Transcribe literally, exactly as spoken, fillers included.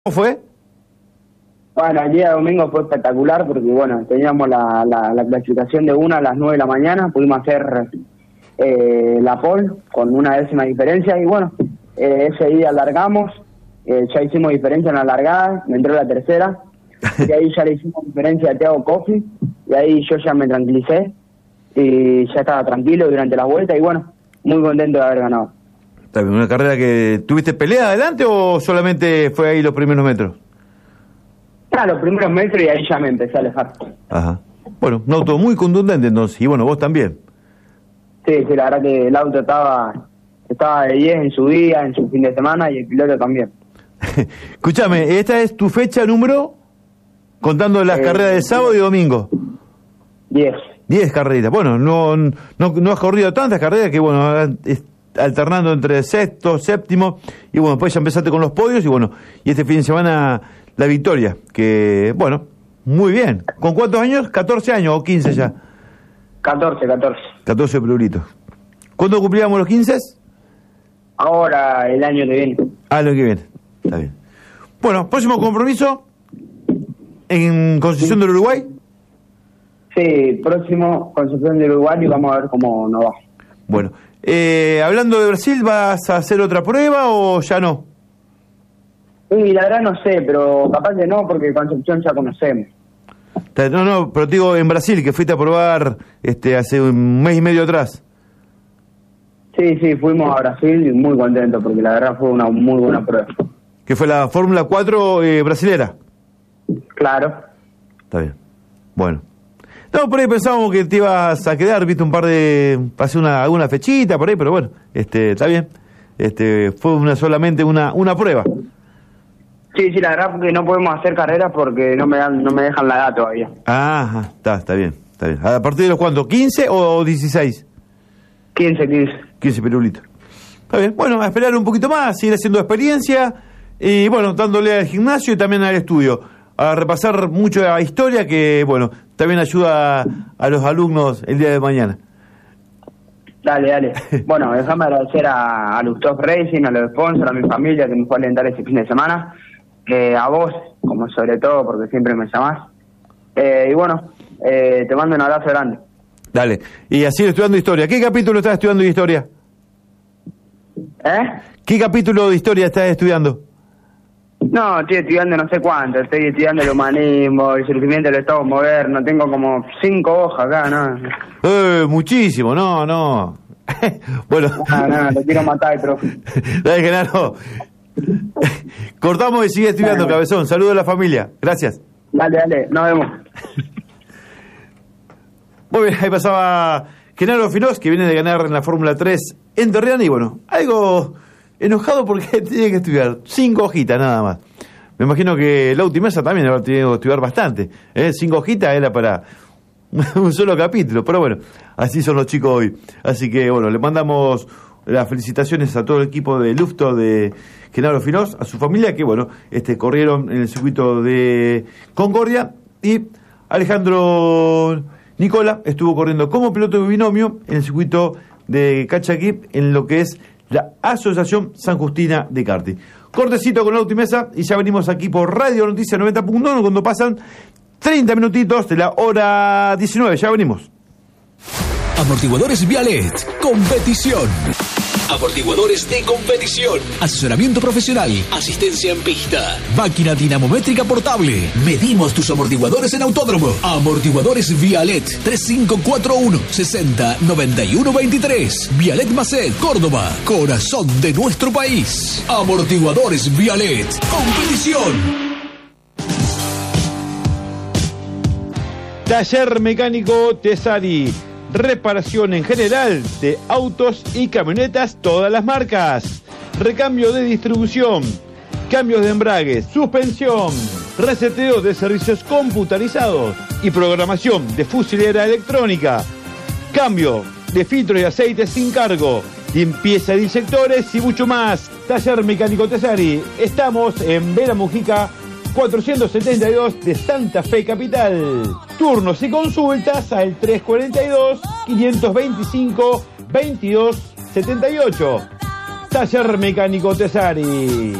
¿Cómo fue? Bueno, el día domingo fue espectacular porque, bueno, teníamos la, la, la clasificación de una a las nueve de la mañana, pudimos hacer eh, la pole con una décima diferencia y, bueno, eh, ese día alargamos, eh, ya hicimos diferencia en la largada, me entró la tercera, y ahí ya le hicimos diferencia a Thiago Coffey, y ahí yo ya me tranquilicé y ya estaba tranquilo durante la vuelta y, bueno, muy contento de haber ganado. ¿Una carrera que tuviste pelea adelante o solamente fue ahí los primeros metros? Ah, los primeros metros y ahí ya me empecé a alejar. Ajá. Bueno, un auto muy contundente entonces, y bueno, vos también. Sí, sí, la verdad que el auto estaba estaba de diez en su día, en su fin de semana, y el piloto también. Escúchame, ¿esta es tu fecha número? Contando las eh, carreras de sábado y domingo. diez. diez carreritas. Bueno, no, no, no has corrido tantas carreras que, bueno, es, alternando entre sexto, séptimo, y bueno, después ya empezaste con los podios, y bueno, y este fin de semana la victoria, que, bueno, muy bien. ¿Con cuántos años? ¿catorce años o quince ya? catorce, catorce. catorce plulitos. ¿Cuándo cumplíamos los quince? Ahora, el año que viene. Ah, lo que viene, está bien. Bueno, próximo compromiso en Concepción del Uruguay. Sí, próximo Concepción del Uruguay y vamos a ver cómo nos va. Bueno, eh, hablando de Brasil, ¿vas a hacer otra prueba o ya no? Sí, la verdad no sé, pero capaz que no, porque Concepción ya conocemos. No, no, pero te digo, en Brasil, que fuiste a probar este hace un mes y medio atrás. Sí, sí, fuimos a Brasil y muy contentos, porque la verdad fue una muy buena prueba. ¿Que fue la Fórmula cuatro eh, brasilera? Claro. Está bien, bueno. No, por ahí pensábamos que te ibas a quedar, viste un par de... pasé una alguna fechita por ahí, pero bueno, este está bien. Este fue una solamente una una prueba. Sí, sí, la verdad que no podemos hacer carreras porque no me dan, no me dejan la edad todavía. Ajá, está, está bien, está bien. ¿A partir de los cuántos? ¿quince o dieciséis? quince, quince. quince pirulitos. Está bien, bueno, a esperar un poquito más, seguir haciendo experiencia y bueno, dándole al gimnasio y también al estudio. A repasar mucho la historia que, bueno, también ayuda a, a los alumnos el día de mañana. Dale, dale. Bueno, déjame agradecer a, a Lustov Racing, a los sponsors, a mi familia que me fue a alentar ese fin de semana, eh, a vos, como sobre todo, porque siempre me llamás. Eh, y bueno, eh, te mando un abrazo grande. Dale. Y así estudiando historia. ¿Qué capítulo estás estudiando de historia? ¿Eh? ¿Qué capítulo de historia estás estudiando? No, estoy estudiando no sé cuánto, estoy estudiando el humanismo, el surgimiento del Estado moderno, tengo como cinco hojas acá, ¿no? Eh, muchísimo, no, no. Bueno. No, no, te quiero matar, profe. Dale, Genaro. Cortamos y sigue estudiando, dale, cabezón. Saludos a la familia. Gracias. Dale, dale, nos vemos. Muy bien, ahí pasaba Genaro Finós, que viene de ganar en la Fórmula tres en Torreón, y bueno, algo enojado porque tiene que estudiar cinco hojitas nada más. Me imagino que Lauti Mesa también habrá tenido que estudiar bastante, ¿eh? Cinco hojitas era para un solo capítulo, pero bueno, así son los chicos hoy. Así que bueno, le mandamos las felicitaciones a todo el equipo de Lufto de Genaro Finós, a su familia que bueno, este corrieron en el circuito de Concordia, y Alejandro Nicola estuvo corriendo como piloto de binomio en el circuito de Cachaquip en lo que es la Asociación San Justina de karting. Cortecito con Lauti Mesa y ya venimos aquí por Radio Noticias noventa punto uno cuando pasan treinta minutitos de la hora diecinueve. Ya venimos. Amortiguadores Vialet, competición. Amortiguadores de competición. Asesoramiento profesional. Asistencia en pista. Máquina dinamométrica portable. Medimos tus amortiguadores en autódromo. Amortiguadores Vialet. tres cinco cuatro uno, sesenta, noventa y uno veintitrés. Vialet Macet, Córdoba. Corazón de nuestro país. Amortiguadores Vialet. Competición. Taller Mecánico Tesari. Reparación en general de autos y camionetas, todas las marcas. Recambio de distribución, cambios de embrague, suspensión, reseteo de servicios computarizados y programación de fusilera electrónica. Cambio de filtros y aceites sin cargo, limpieza de inyectores y mucho más. Taller Mecánico Tesari. Estamos en Vera Mujica cuatrocientos setenta y dos de Santa Fe Capital. Turnos y consultas al tres cuarenta y dos, quinientos veinticinco, veintidós setenta y ocho. Taller Mecánico Tesari.